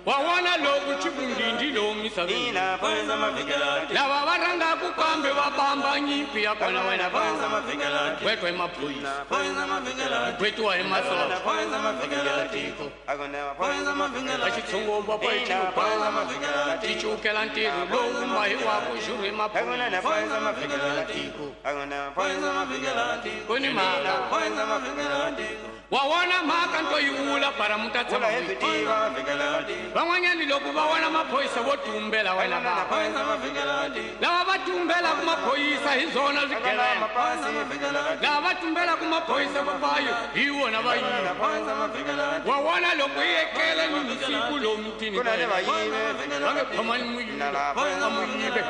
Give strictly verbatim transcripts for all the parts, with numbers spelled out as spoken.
wawana loku chikundindi lo misavini lava varanga kukambe vabamba nyimpi yakona wena kwetwa emaphoyisa kwetwa emasola tiko achitsongo papa ichikupa tichukela ntiru lowu mahi wako juru emaphoyisa tiko kuni maka wawana maka ntoyiwula para mutatsama van'wanyani loko va vona maphoyisa vo tumbela wena vava lava va tumbela ku maphoyisa hi zona swigevenga lava va tumbela ku maphoyisa vapayo hi vona va yiva wa vona loko hi ekele ni misiku lowu mutini va nge khomani muyive a muyive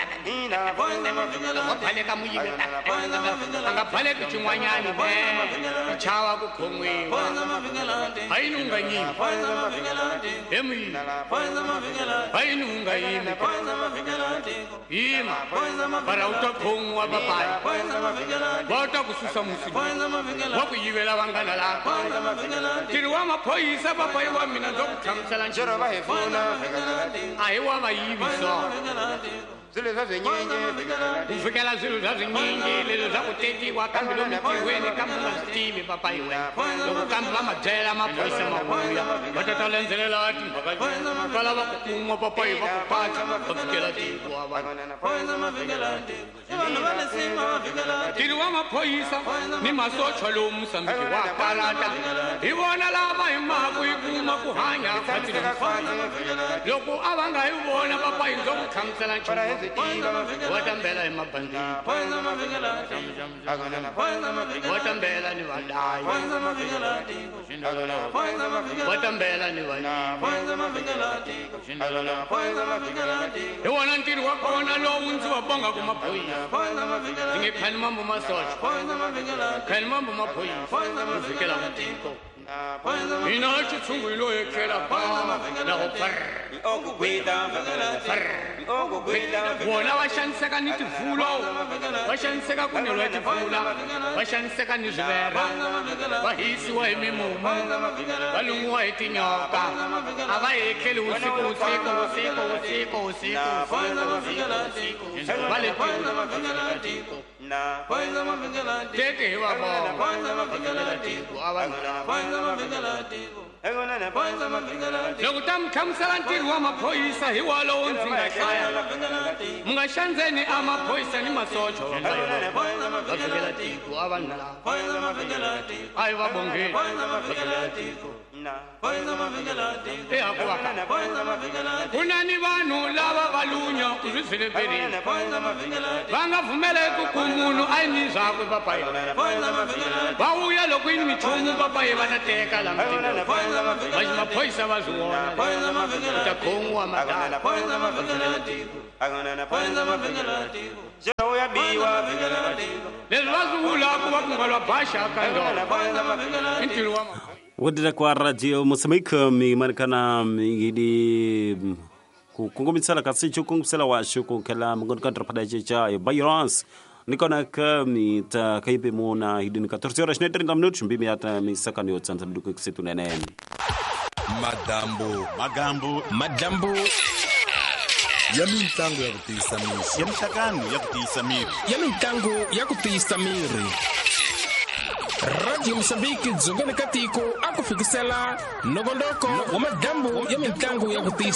va phaleka muyive a nga phaleki cin'wanyani i chava ku khomiwa a yi nunga nyini emuyini a yi nunga yini yima para u ta khomiwa papaya va u ta ku susa musini wa ku yivela vanghana lava tiri wa maphoyisa papayi wa mina ndzo ku hlamusela nciro a hi wa vayivi so swilo swa swinyingi ku fikela swilo swa swinyingi leswi swa ku tekiwa kambe lomu ntirhweni kambe nga swi tivi papayi wena loko kambe va ma byela maphoyisa mavuya va ta ta landzelela timhaka va lava ku kuma papayi va ku pata va fikela tiko wa vanhu tiri wa maphoyisa ni masocha lowu musambiki wa karata hi vona lava hi maku hi kuma ku hanya khatini mfana loko a va nga hi vona papayi ndzo ku hlamusela ncino watambela hi mabanditi watambela ni valayi watambela ni vayivi hi wona ntirho wa kona lowu ndzi wa bonga ku maphoyisa ndzi nge khani mambo masocha khani mambo maphoyisa ku fikela mutiko ina chitshungu ilo yekhela ba na go vona va xaniseka ni tivulo va xaniseka ku nilwa tivula va xaniseka ni zwivera va hisiwa hi mimumu va lungiwa hi tinyoka a va etleli usiku usiku usiku usiku usiku usiku va le tiko teke hi va vona tiko a va loko ta mi hlamusela ntirho wa maphoyisa hi walowo ndzi nga hlaya mi nga xandzeni a maphoyisa ni masocha va fikela tiko a vanhu lava a hi va bongeni ku na ni vanhu lava va lunya ku swi swileperini va nga pfumeleki ku munhu a yi ni zwakwe papayi va vuya loko yini minchumu papayi va ta teka la mutini va maphoyisa va swi vona ku ta khomiwa madala leswi va swi vulaka va ku nga lwa basha ka ndona i ntirho wa wadira kwa radio Mozambique mi manikana ngidi kungomisela kasi chukungisela wa shuku kala mngon kantra padaje cha Bayrons nikona ka mi ta kaipe mona hidini catorze horas ne trinta minutos mbimi hata mi saka ni otsanza mduko kisetu nene madambo magambo madambo ya mintango ya kutisa miri ya mtakano ya kutisa miri ya mintango ya kutisa miri Radio Mozambique dzongole katiko akufikisela nogondoko wa madambo ya mintango ya kutisa